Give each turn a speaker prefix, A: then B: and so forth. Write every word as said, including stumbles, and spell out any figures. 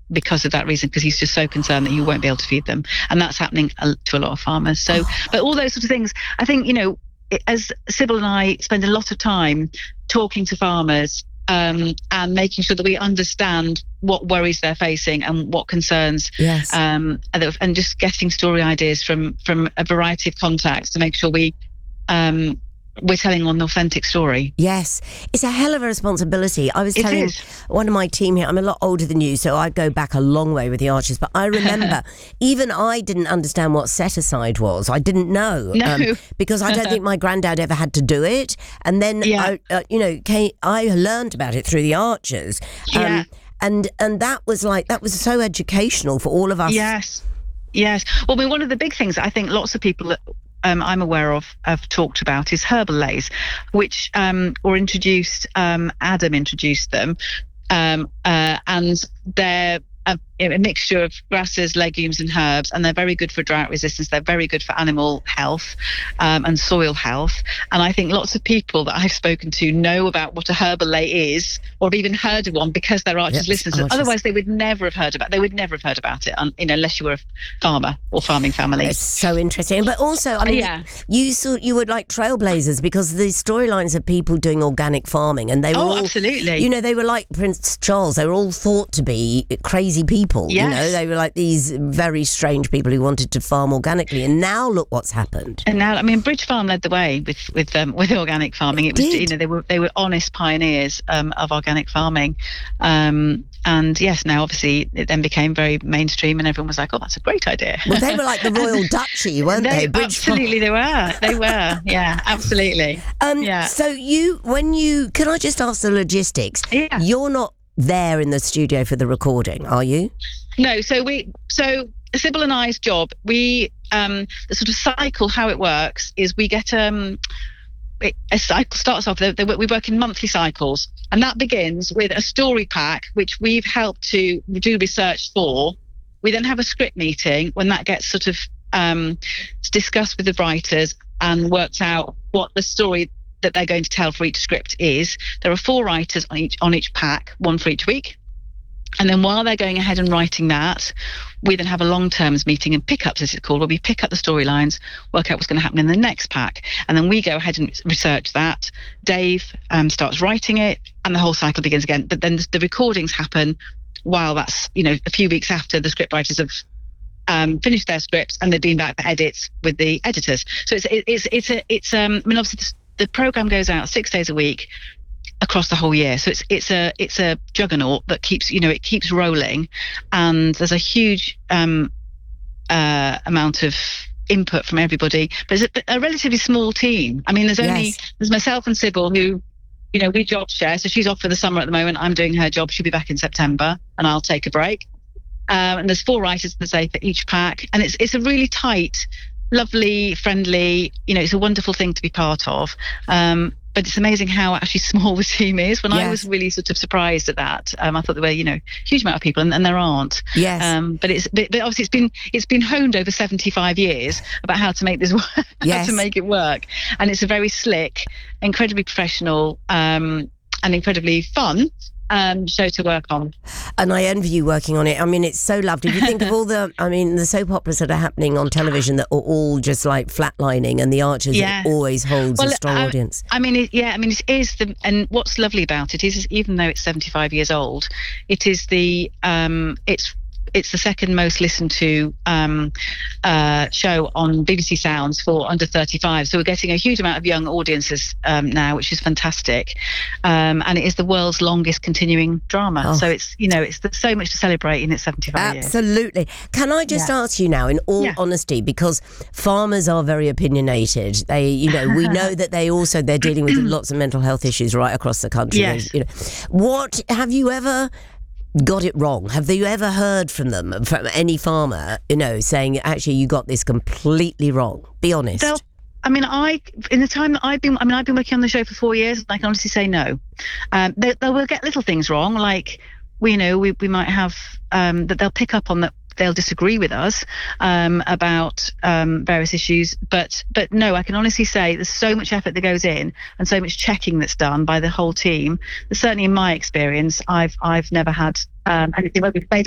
A: because of that reason, because he's just so concerned that he won't be able to feed them. And that's happening to a lot of farmers. So, but all those sorts of things, I think, you know, as Sybil and I spend a lot of time talking to farmers, Um, and making sure that we understand what worries they're facing and what concerns,
B: yes.
A: um, and just getting story ideas from from a variety of contacts to make sure we um, we're telling an authentic story.
B: Yes, it's a hell of a responsibility. I was
A: It
B: telling
A: is.
B: one of my team here, I'm a lot older than you, so I go back a long way with the Archers, but I remember even I didn't understand what set-aside was. I didn't know.
A: No.
B: Um, because I don't think my granddad ever had to do it. And then,
A: Yeah.
B: I, uh, you know, came, I learned about it through the Archers. Um,
A: Yeah.
B: And, and that was like, that was so educational for all of us.
A: Yes. Yes. Well, I mean, one of the big things that I think lots of people that um, I'm aware of have talked about is herbal leis, which um, were introduced, um, Adam introduced them, um, uh, and they're a, a mixture of grasses, legumes and herbs, and they're very good for drought resistance. They're very good for animal health um, and soil health. And I think lots of people that I've spoken to know about what a herbal lei is, or have even heard of one because they're Archers
B: Yes,
A: listeners.
B: Archers.
A: Otherwise, they would never have heard about. They would never have heard about it, un, you know, unless you were a farmer or farming family.
B: It's so interesting. But also, I mean,
A: Yeah.
B: you saw, you were like trailblazers because the storylines of people doing organic farming, and they were
A: Oh,
B: all,
A: absolutely.
B: you know, they were like Prince Charles. They were all thought to be crazy people. You
A: Yes.
B: know, they were like these very strange people who wanted to farm organically. And now look what's happened.
A: And now, I mean, Bridge Farm led the way with with um, with organic farming. It was,
B: did.
A: you know, they were they were honest pioneers um, of organic farming. Um, and yes, now obviously it then became very mainstream, and everyone was like, "Oh, that's a great idea."
B: Well, they were like the royal duchy, weren't they?
A: They,
B: Bridge Farm.
A: absolutely, they were. They were. Yeah, absolutely.
B: Um,
A: Yeah.
B: So you, when you, can I just ask the logistics?
A: Yeah.
B: You're not there in the studio for the recording, are you?
A: No, so we so Sybil and I's job, we um the sort of cycle, how it works is we get um it, a cycle starts off, they, they, we work in monthly cycles, and that begins with a story pack which we've helped to do research for. We then have a script meeting when that gets sort of um discussed with the writers and worked out what the story that they're going to tell for each script is. There are four writers on each on each pack, one for each week. And then while they're going ahead and writing that, we then have a long-terms meeting and pickups, as it's called, where we pick up the storylines, work out what's going to happen in the next pack. And then we go ahead and research that. Dave um, starts writing it, and the whole cycle begins again. But then the recordings happen while that's, you know, a few weeks after the script writers have um, finished their scripts and they've been back for edits with the editors. So it's it's it's a it's um I mean, obviously the program goes out six days a week across the whole year, so it's it's a it's a juggernaut that keeps, you know, it keeps rolling, and there's a huge um uh amount of input from everybody, but it's a, a relatively small team. I mean, there's only
B: Yes.
A: there's myself and Sybil, who, you know, we job share, so she's off for the summer at the moment, I'm doing her job, she'll be back in September, and I'll take a break. Um, and there's four writers, as I say, for each pack, and it's it's a really tight, lovely, friendly, you know, it's a wonderful thing to be part of. Um, but it's amazing how actually small the team is. When
B: Yes.
A: I was really sort of surprised at that, um, I thought there were, you know, a huge amount of people, and, and there aren't.
B: Yes.
A: Um, but it's but, but obviously it's been it's been honed over seventy-five years about how to make this work, how
B: Yes.
A: to make it work, and it's a very slick, incredibly professional, um, and incredibly fun um, show to work on.
B: And I envy you working on it. I mean, it's so lovely. If you think of all the, I mean, the soap operas that are happening on television that are all just like flatlining, and the Archers,
A: Yeah.
B: it always holds
A: Well,
B: a strong
A: I-
B: audience.
A: I mean, it, yeah, I mean, it is the, and what's lovely about it is, is even though it's seventy-five years old, it is the, um, it's, it's the second most listened to um, uh, show on B B C Sounds for under thirty-five. So we're getting a huge amount of young audiences um, now, which is fantastic. Um, and it is the world's longest continuing drama.
B: Oh.
A: So it's, you know, it's there's so much to celebrate in its seventy-five years.
B: Absolutely. Can I just
A: Yeah.
B: ask you now, in all
A: Yeah.
B: honesty, because farmers are very opinionated. They, you know, we know that they also, they're dealing with lots of mental health issues right across the country.
A: Yes.
B: You know, what, have you ever got it wrong? Have you ever heard from them, from any farmer, you know, saying, actually, you got this completely wrong? Be honest.
A: They'll, I mean, I in the time that I've been, I mean, I've been working on the show for four years, and I can honestly say no. Um, they, they will get little things wrong, like we you know we we might have um, that they'll pick up on that. They'll disagree with us um, about um, various issues, but but no, I can honestly say there's so much effort that goes in and so much checking that's done by the whole team. That certainly, in my experience, I've I've never had um, anything where we've made